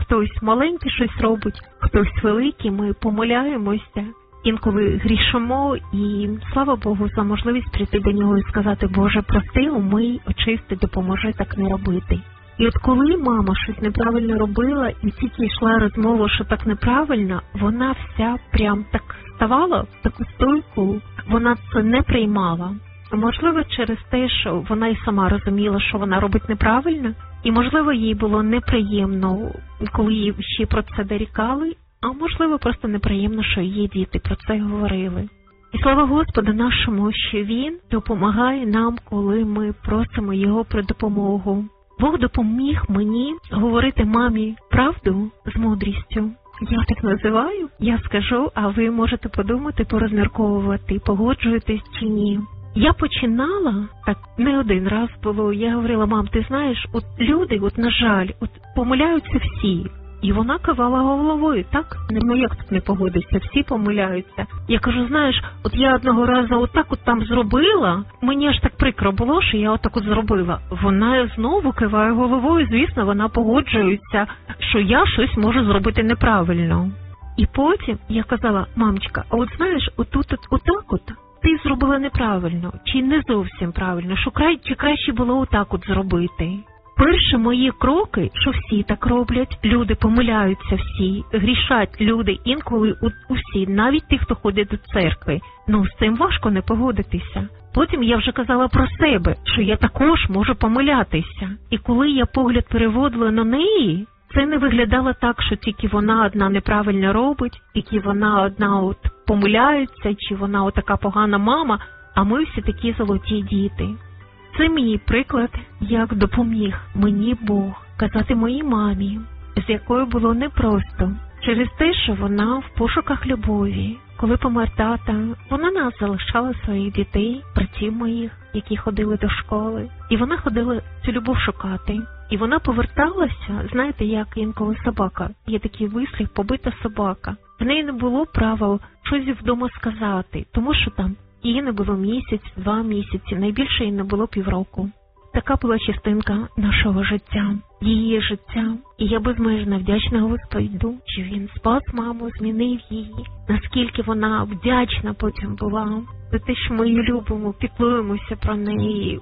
хтось маленький щось робить, хтось великий, ми помиляємося, інколи грішимо, і слава Богу за можливість прийти до нього і сказати: Боже, прости, умий, очисти, допоможи так не робити. І от коли мама щось неправильно робила, і тільки йшла розмова, що так неправильно, вона вся прям так ставала в таку стойку, вона це не приймала. Можливо, через те, що вона і сама розуміла, що вона робить неправильно, і, можливо, їй було неприємно, коли їй ще про це дорікали, а можливо, просто неприємно, що її діти про це говорили. І слава Господу нашому, що Він допомагає нам, коли ми просимо Його про допомогу. Бог допоміг мені говорити мамі правду з мудрістю. Я так називаю, я скажу, а ви можете подумати, порозмірковувати, погоджуєтесь чи ні. Я починала, так не один раз було, я говорила: мам, ти знаєш, от люди, от на жаль, от помиляються всі. І вона кивала головою, так? Ну як тут не погодишся, всі помиляються. Я кажу: знаєш, от я одного разу отак от там зробила, мені аж так прикро було, що я отак от зробила. Вона знову киває головою, звісно, вона погоджується, що я щось можу зробити неправильно. І потім я казала: мамочка, а от знаєш, отут отак от ти зробила неправильно, чи не зовсім правильно, чи краще було отак от зробити. Перші мої кроки, що всі так роблять, люди помиляються всі, грішать люди інколи усі, навіть ті, хто ходить до церкви. З цим важко не погодитися. Потім я вже казала про себе, що я також можу помилятися. І коли я погляд переводила на неї, це не виглядало так, що тільки вона одна неправильно робить, тільки вона одна от помиляється, чи вона от така погана мама, а ми всі такі золоті діти. Це мій приклад, як допоміг мені Бог казати моїй мамі, з якою було непросто, через те, що вона в пошуках любові. Коли помер тата, вона нас залишала своїх дітей, братів моїх, які ходили до школи. І вона ходила цю любов шукати. І вона поверталася, знаєте, як інколи собака. Є такий вислів: побита собака. В неї не було права щось вдома сказати, тому що там її не було місяць, 2 місяці, найбільше їй не було півроку. Така була частинка нашого життя, її життя. І я безмежно вдячна Господу, що Він спас маму, змінив її. Наскільки вона вдячна потім була за те, що ми її любимо, піклуємося про неї.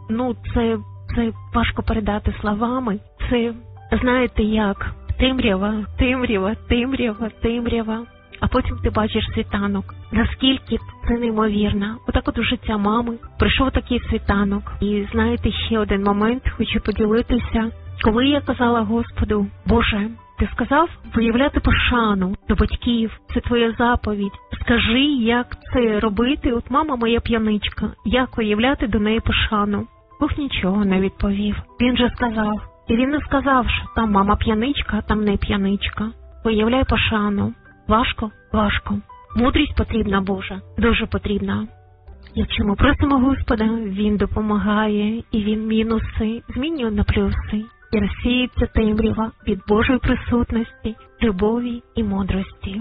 Це важко передати словами. Це, знаєте, як темрява. А потім ти бачиш світанок. Наскільки це неймовірно. Отак от у життя мами прийшов такий світанок. І знаєте, ще один момент хочу поділитися. Коли я казала Господу: Боже, ти сказав виявляти пошану до батьків, це твоя заповідь. Скажи, як це робити? От мама моя п'яничка, як виявляти до неї пошану? Бог нічого не відповів. Він же сказав. І він не сказав, що там мама п'яничка, а там не п'яничка. Виявляй пошану. Важко. Мудрість потрібна, Божа, дуже потрібна. Якщо ми просимо Господа, Він допомагає, і Він мінуси змінює на плюси. І розсіється темрява від Божої присутності, любові і мудрості.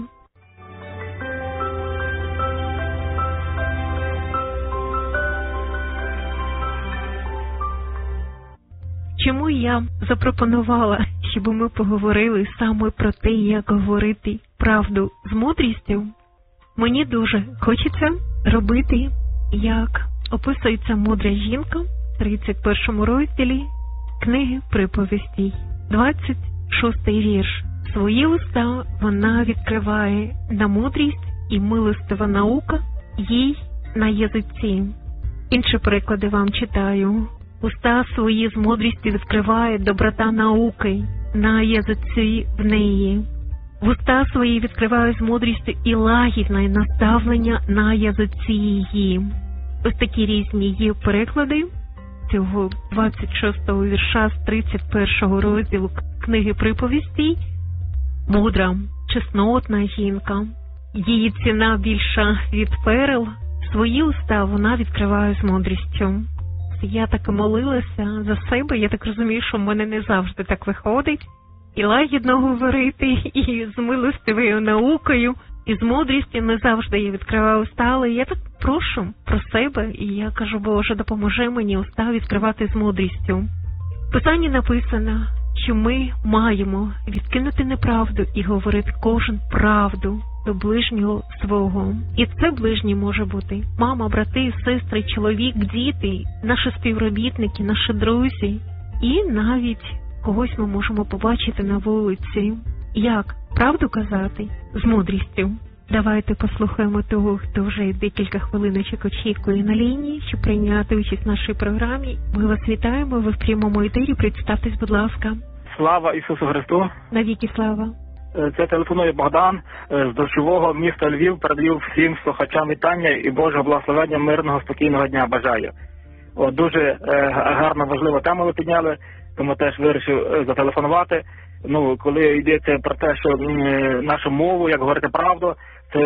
Чому я запропонувала, щоб ми поговорили саме про те, як говорити правду з мудрістю? Мені дуже хочеться робити, як описується мудра жінка в 31 розділі книги Приповістей, 26-й вірш. Свої уста вона відкриває на мудрість, і милостива наука їй на язиці. Інші приклади вам читаю. Уста свої з мудрістю відкриває доброта науки на язиці в неї. Вуста свої відкриває з мудрістю і лагідне наставлення на язиці її. Ось такі різні є переклади цього 26-го вірша з 31-го розділу книги Приповістей. Мудра, чеснотна жінка, її ціна більша від перел, свої уста вона відкриває з мудрістю. Я так молилася за себе, я так розумію, що в мене не завжди так виходить. І лагідно говорити, і з милостивою наукою, і з мудрістю не завжди я відкриваю уста, але я так прошу про себе, і я кажу: Боже, допоможи мені уста відкривати з мудрістю. В Писанні написано, що ми маємо відкинути неправду і говорити кожен правду до ближнього свого. І це ближній може бути мама, брати, сестри, чоловік, діти, наші співробітники, наші друзі. І навіть когось ми можемо побачити на вулиці. Як правду казати? З мудрістю. Давайте послухаємо того, хто вже декілька хвилиночок очікує на лінії, щоб прийняти участь в нашій програмі. Ми вас вітаємо, ви в прямому етері. Представтесь, будь ласка. Слава Ісусу Христу! Навіки слава! Це телефонує Богдан з дощового міста Львів. Передаю всім слухачам вітання і Божого благословення, мирного, спокійного дня бажаю. Дуже гарна, важлива тема ви підняли, тому теж вирішив зателефонувати. Коли йдеться про те, що нашу мову, як говорити правду, це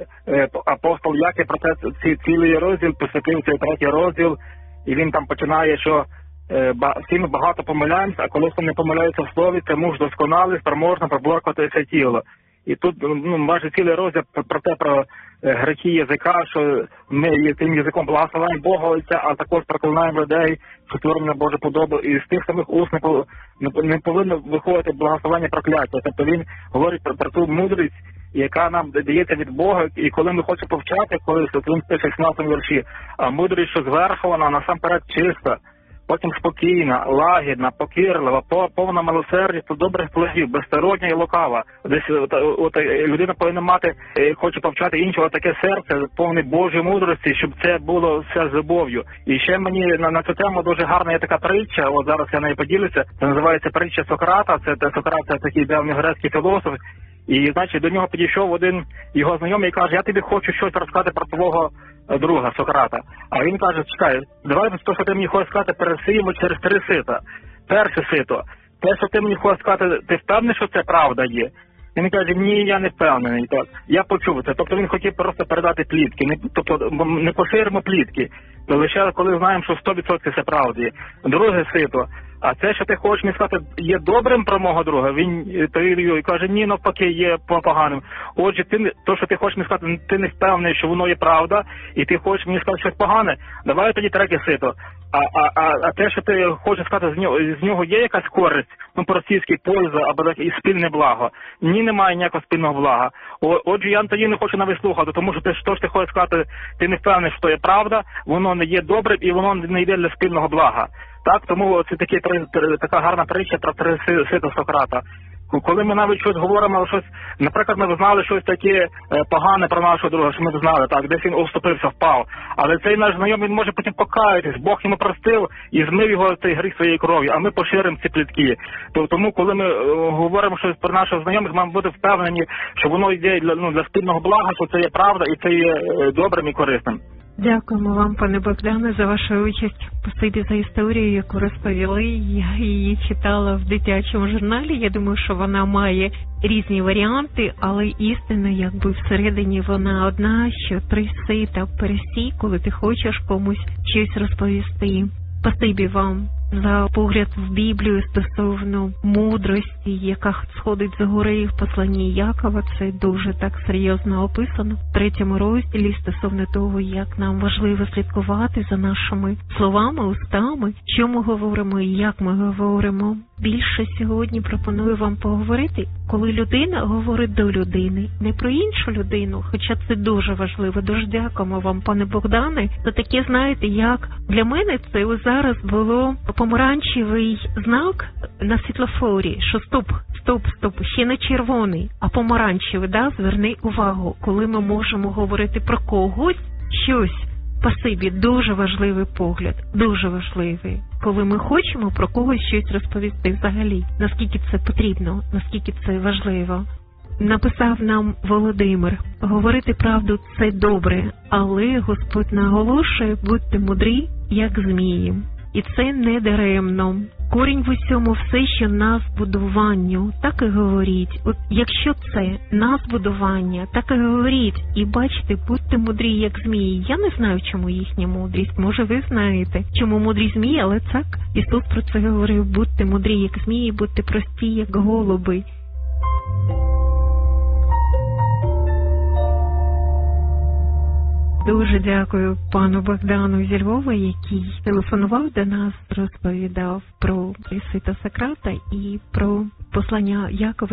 апостол Яків про це цілий розділ, посвятив цей 3 розділ, і він там починає, що всі ми багато помиляємося, а коли не помиляються в слові, це муж досконалий, спроможно проблокувати це тіло. І тут майже цілий розділ про грехи язика, що ми тим язиком благословаємо Бога Отця, а також проклинаємо людей, що створені на Божу подобу. І з тих самих уст не повинно виходити благословення прокляття. Тобто він говорить про ту мудрість, яка нам дається від Бога, і коли ми хочемо повчати, коли він пише в 16 вірші, а мудрість, що зверху вона насамперед чиста, потім спокійна, лагідна, покірлива, повна милосердя, добрих плодів, безстороння і лукава. Десь людина повинна мати, хоче повчати іншого, таке серце, повне Божої мудрості, щоб це було все з любов'ю. І ще мені на цю тему дуже гарна є така притча, от зараз я нею поділюся, це називається притча Сократа, Сократ це такий давньогрецький філософ, і, значить, до нього підійшов один його знайомий і каже, я тобі хочу щось розказати про твого друга Сократа. А він каже, чекай, давай то, що ти мені хочеш сказати, пересіємо через 3 сита. Перше сито, те, що ти мені хочеш сказати, ти впевнений, що це правда є? Він каже, ні, я не впевнений. Так. Я почув це. Тобто він хотів просто передати плітки. Тобто не поширимо плітки. То лише коли знаємо, що 100% це правда є. Друге сито. А це, що ти хочеш мені сказати, є добрим про мого друга? Він каже, ні, навпаки, є поганим. Отже, то, що ти хочеш мені сказати, ти не впевнений, що воно є правда, і ти хочеш мені сказати щось погане, давай тоді третє сито. А те, що ти хочеш сказати, з нього є якась користь, по-російськи польза або і спільне благо. Ні, немає ніякого спільного блага. Отже, я тоді не хочу навіть слухати, тому що те, що ти хочеш сказати, ти не впевнений, що є правда, воно не є добрим і воно не йде для спільного блага. Так, тому це така гарна притча про 3 сита Сократа. Коли ми навіть щось говоримо, щось, наприклад, ми знали щось таке погане про нашого друга, що ми знали, так, десь він оступився, впав. Але цей наш знайомий, він може потім покаятись, Бог йому простив і змив його цей гріх своєю кров'ю, а ми поширимо ці плітки. Тому, коли ми говоримо щось про наших знайомих, маємо бути впевнені, що воно йде для спільного блага, що це є правда і це є добрим і корисним. Дякуємо вам, пане Богдане, за вашу участь. Спасибі за історію, яку розповіли. Я її читала в дитячому журналі. Я думаю, що вона має різні варіанти, але істина, якби всередині вона одна, що 3 сита пересій, коли ти хочеш комусь щось розповісти. Спасибі вам за погляд в Біблію стосовно мудрості, яка сходить з гори в посланні Якова. Це дуже так серйозно описано в 3 розділі стосовно того, як нам важливо слідкувати за нашими словами, устами, що ми говоримо і як ми говоримо. Більше сьогодні пропоную вам поговорити, коли людина говорить до людини, не про іншу людину, хоча це дуже важливо. Дуже дякуємо вам, пане Богдане. Це таке, знаєте, як для мене це зараз було помаранчевий знак на світлофорі, що стоп, ще не червоний, а помаранчевий, зверни увагу, коли ми можемо говорити про когось щось. Спасибі, дуже важливий погляд, дуже важливий, коли ми хочемо про когось щось розповісти взагалі, наскільки це потрібно, наскільки це важливо. Написав нам Володимир, говорити правду – це добре, але Господь наголошує, будьте мудрі, як змії. І це не даремно. Корінь в усьому все, що на збудуванню, так і говоріть. От якщо це на збудування, так і говоріть. І бачите, будьте мудрі, як змії. Я не знаю, чому їхня мудрість. Може, ви знаєте, чому мудрі змії, але так. Ісус про це говорив, будьте мудрі, як змії, будьте прості, як голуби. Дуже дякую пану Богдану зі Львова, який телефонував до нас, розповідав про Свята Сократа і про послання Якова